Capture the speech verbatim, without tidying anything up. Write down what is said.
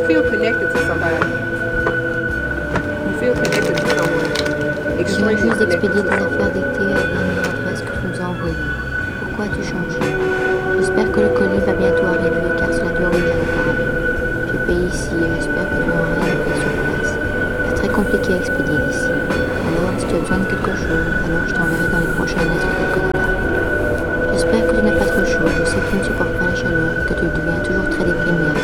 feel connected to somebody. You feel connected to someone. Je viens Extremely juste connected d'expédier to des someone. affaires d'été à la dernière adresse que tu nous as envoyée. Pourquoi as-tu changé? J'espère que le colis va bientôt arriver car cela dure déjà auparavant. J'ai payé ici et j'espère que tu n'auras rien pris sur place. C'est très compliqué à expédier d'ici. Alors, si tu as besoin de quelque chose, alors je t'enverrai dans les prochaines lettres quelque part. J'espère que tu n'as pas trop chaud. Je sais que tu ne supportes pas la chaleur et que tu deviens toujours très déprimé.